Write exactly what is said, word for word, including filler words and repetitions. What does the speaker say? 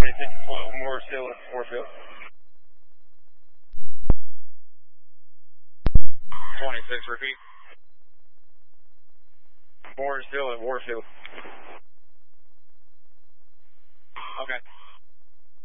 twenty-six, more still at Warfield. twenty-six, repeat. More still at Warfield. Okay.